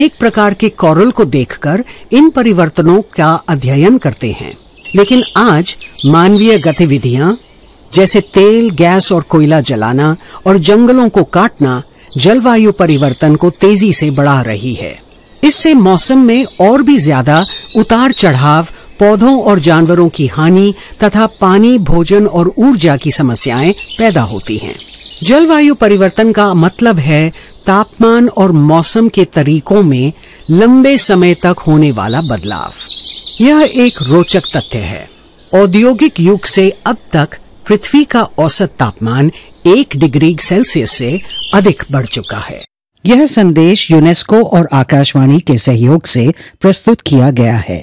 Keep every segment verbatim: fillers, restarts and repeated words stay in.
एक प्रकार के कोरल को देखकर इन परिवर्तनों का अध्ययन करते हैं। लेकिन आज मानवीय गतिविधियां जैसे तेल, गैस और कोयला जलाना और जंगलों को काटना जलवायु परिवर्तन को तेजी से बढ़ा रही है। इससे मौसम में और भी ज्यादा उतार चढ़ाव, पौधों और जानवरों की हानि तथा पानी, भोजन और ऊर्जा की समस्याएं पैदा होती हैं। जलवायु परिवर्तन का मतलब है तापमान और मौसम के तरीकों में लंबे समय तक होने वाला बदलाव। यह एक रोचक तथ्य है। औद्योगिक युग से अब तक पृथ्वी का औसत तापमान एक डिग्री सेल्सियस से अधिक बढ़ चुका है। यह संदेश यूनेस्को और आकाशवाणी के सहयोग से प्रस्तुत किया गया है।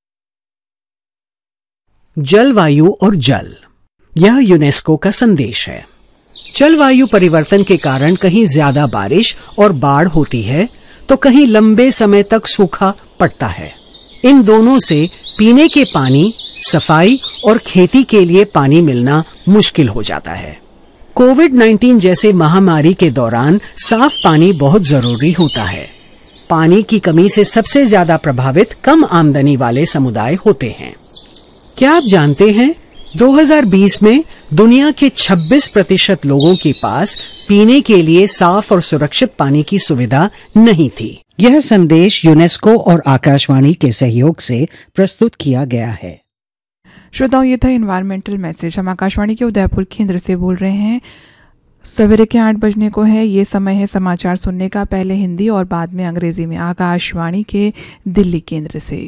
जलवायु और जल, यह यूनेस्को का संदेश है। जलवायु परिवर्तन के कारण कहीं ज्यादा बारिश और बाढ़ होती है तो कहीं लंबे समय तक सूखा पड़ता है। इन दोनों से पीने के पानी, सफाई और खेती के लिए पानी मिलना मुश्किल हो जाता है। कोविड नाइन्टीन जैसे महामारी के दौरान साफ पानी बहुत जरूरी होता है। पानी की कमी से सबसे ज्यादा प्रभावित कम आमदनी वाले समुदाय होते हैं। क्या आप जानते हैं दो हज़ार बीस में दुनिया के छब्बीस प्रतिशत लोगों के पास पीने के लिए साफ और सुरक्षित पानी की सुविधा नहीं थी। यह संदेश यूनेस्को और आकाशवाणी के सहयोग से प्रस्तुत किया गया है। श्रोताओं, ये था एनवायरमेंटल मैसेज। हम आकाशवाणी के उदयपुर केंद्र से बोल रहे हैं। सवेरे के आठ बजने को है। ये समय है समाचार सुनने का, पहले हिंदी और बाद में अंग्रेजी में आकाशवाणी के दिल्ली केंद्र से।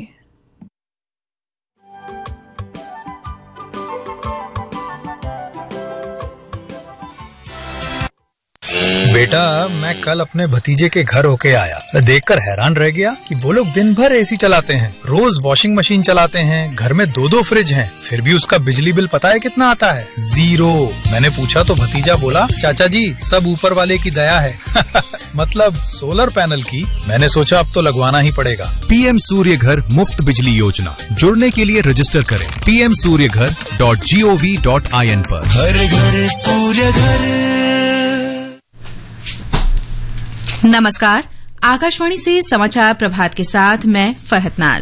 बेटा, मैं कल अपने भतीजे के घर होके आया। मैं देखकर हैरान रह गया कि वो लोग दिन भर एसी चलाते हैं, रोज वॉशिंग मशीन चलाते हैं, घर में दो दो फ्रिज हैं, फिर भी उसका बिजली बिल पता है कितना आता है? जीरो। मैंने पूछा तो भतीजा बोला, चाचा जी सब ऊपर वाले की दया है। मतलब सोलर पैनल की। मैंने सोचा अब तो लगवाना ही पड़ेगा। पीएम सूर्य घर मुफ्त बिजली योजना, जुड़ने के लिए रजिस्टर करें पी एम सूर्य घर dot G O V dot I N पर। हर घर सूर्य घर। नमस्कार, आकाशवाणी से समाचार प्रभात के साथ मैं फरहत नाज।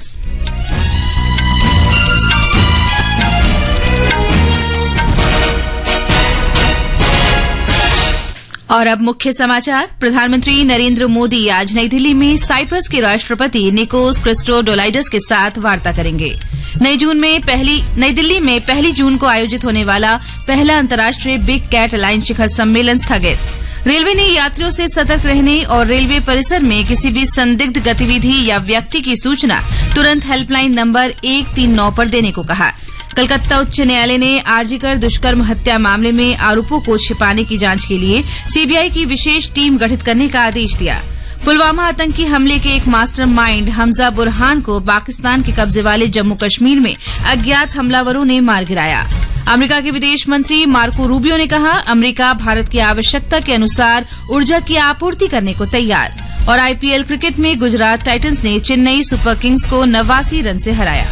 और अब मुख्य समाचार। प्रधानमंत्री नरेंद्र मोदी आज नई दिल्ली में साइप्रस के राष्ट्रपति निकोस क्रिस्टोडोलाइडस के साथ वार्ता करेंगे। नई जून में पहली नई दिल्ली में पहली जून को आयोजित होने वाला पहला अंतर्राष्ट्रीय बिग कैट अलायंस शिखर सम्मेलन स्थगित। रेलवे ने यात्रियों से सतर्क रहने और रेलवे परिसर में किसी भी संदिग्ध गतिविधि या व्यक्ति की सूचना तुरंत हेल्पलाइन नंबर एक तीन नौ पर देने को कहा। कलकत्ता उच्च न्यायालय ने आरजीकर दुष्कर्म हत्या मामले में आरोपों को छिपाने की जांच के लिए सीबीआई की विशेष टीम गठित करने का आदेश दिया। पुलवामा आतंकी हमले के एक मास्टरमाइंड हमजा बुरहान को पाकिस्तान के कब्जे वाले जम्मू कश्मीर में अज्ञात हमलावरों ने मार गिराया। अमेरिका के विदेश मंत्री मार्को रूबियो ने कहा, अमेरिका भारत की आवश्यकता के अनुसार ऊर्जा की आपूर्ति करने को तैयार। और आईपीएल क्रिकेट में गुजरात टाइटंस ने चेन्नई सुपर किंग्स को नवासी रन से हराया।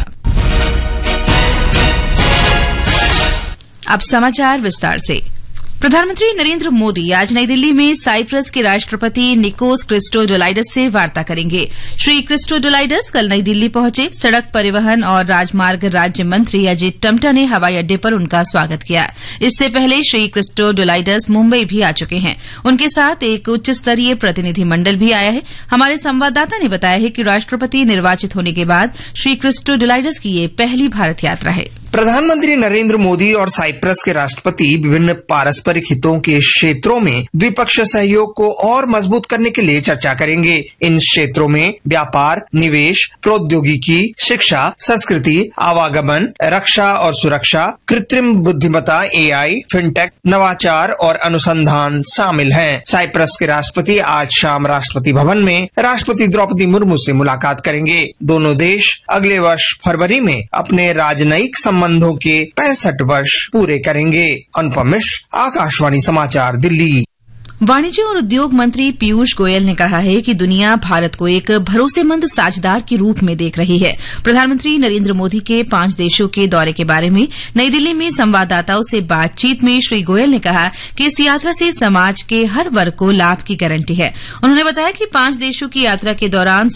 अब समाचार विस्तार से। प्रधानमंत्री नरेंद्र मोदी आज नई दिल्ली में साइप्रस के राष्ट्रपति निकोस क्रिस्टोडोलाइडस से वार्ता करेंगे। श्री क्रिस्टोडोलाइडस कल नई दिल्ली पहुंचे। सड़क परिवहन और राजमार्ग राज्य मंत्री अजय टम्टा ने हवाई अड्डे पर उनका स्वागत किया। इससे पहले श्री क्रिस्टोडोलाइडस मुंबई भी आ चुके हैं। उनके साथ एक उच्च स्तरीय प्रतिनिधि मंडल भी आया है। हमारे संवाददाता ने बताया है कि राष्ट्रपति निर्वाचित होने के बाद श्री क्रिस्टोडोलाइडस की ये पहली भारत यात्रा है। प्रधानमंत्री नरेंद्र मोदी और साइप्रस के राष्ट्रपति विभिन्न पारस्परिक हितों के क्षेत्रों में द्विपक्षीय सहयोग को और मजबूत करने के लिए चर्चा करेंगे। इन क्षेत्रों में व्यापार, निवेश, प्रौद्योगिकी, शिक्षा, संस्कृति, आवागमन, रक्षा और सुरक्षा, कृत्रिम बुद्धिमत्ता, एआई, फिनटेक, नवाचार और अनुसंधान शामिल हैं। साइप्रस के राष्ट्रपति आज शाम राष्ट्रपति भवन में राष्ट्रपति द्रौपदी मुर्मू से मुलाकात करेंगे। दोनों देश अगले वर्ष फरवरी में अपने राजनयिक संबंधों के पैंसठ वर्ष पूरे करेंगे। अनुपम मिश्र, आकाशवाणी समाचार, दिल्ली। वाणिज्य और उद्योग मंत्री पीयूष गोयल ने कहा है कि दुनिया भारत को एक भरोसेमंद साझेदार के रूप में देख रही है। प्रधानमंत्री नरेंद्र मोदी के पांच देशों के दौरे के बारे में नई दिल्ली में संवाददाताओं से बातचीत में श्री गोयल ने कहा कि इस यात्रा से समाज के हर वर्ग को लाभ की गारंटी है। उन्होंने बताया कि पांच देशों की यात्रा के दौरान